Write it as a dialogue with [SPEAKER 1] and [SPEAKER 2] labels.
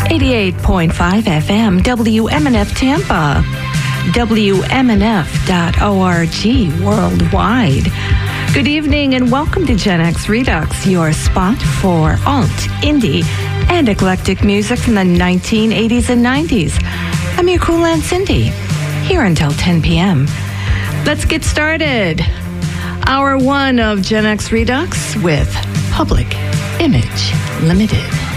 [SPEAKER 1] 88.5 FM, WMNF Tampa, WMNF.org worldwide. Good evening and welcome to Gen X Redux, your spot for alt, indie, and eclectic music from the 1980s and 90s. I'm your cool Aunt Cindy, here until 10 p.m. Let's get started. Hour one of Gen X Redux with Public Image Limited.